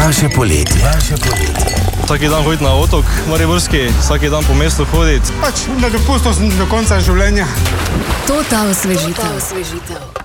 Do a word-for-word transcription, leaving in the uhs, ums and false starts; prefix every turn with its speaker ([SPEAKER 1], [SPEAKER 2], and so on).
[SPEAKER 1] Vaše poletje. Vaše poletje.
[SPEAKER 2] Vsaki dan hoditi na otok, mariborski, vsaki dan po mestu hoditi.
[SPEAKER 3] Pač na dopustu do konca življenja.
[SPEAKER 4] Total osvežitev.